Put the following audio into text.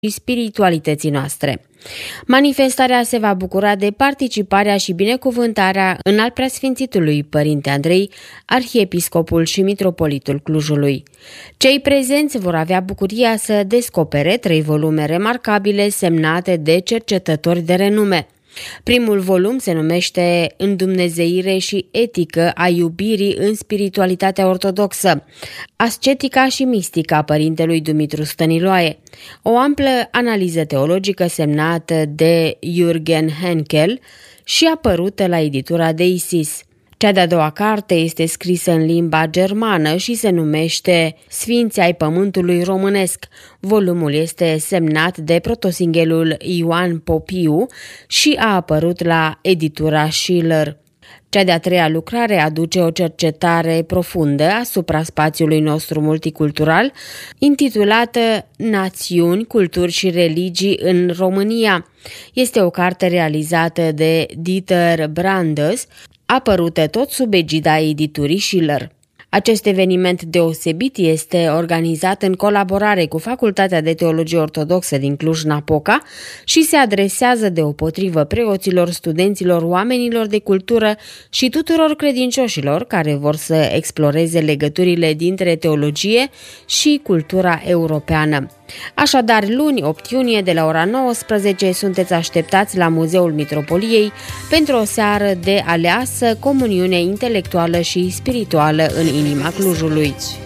și spiritualității noastre. Manifestarea se va bucura de participarea și binecuvântarea Înalt Preasfințitului Părinte Andrei, arhiepiscopul și mitropolitul Clujului. Cei prezenți vor avea bucuria să descopere 3 volume remarcabile semnate de cercetători de renume. Primul volum se numește Îndumnezeire și etică a iubirii în spiritualitatea ortodoxă, ascetica și mistica părintelui Dumitru Stăniloae, o amplă analiză teologică semnată de Jürgen Henkel și apărută la editura Deisis. Cea de-a doua carte este scrisă în limba germană și se numește Sfinții ai Pământului Românesc. Volumul este semnat de protosinghelul Ioan Popiu și a apărut la editura Schiller. Cea de-a treia lucrare aduce o cercetare profundă asupra spațiului nostru multicultural, intitulată Națiuni, culturi și religii în România. Este o carte realizată de Dieter Brandes, apărută tot sub egida editurii Schiller. Acest eveniment deosebit este organizat în colaborare cu Facultatea de Teologie Ortodoxă din Cluj-Napoca și se adresează deopotrivă preoților, studenților, oamenilor de cultură și tuturor credincioșilor care vor să exploreze legăturile dintre teologie și cultura europeană. Așadar, luni 8 iunie de la ora 19 sunteți așteptați la Muzeul Mitropoliei pentru o seară de aleasă comuniune intelectuală și spirituală în inima Clujului.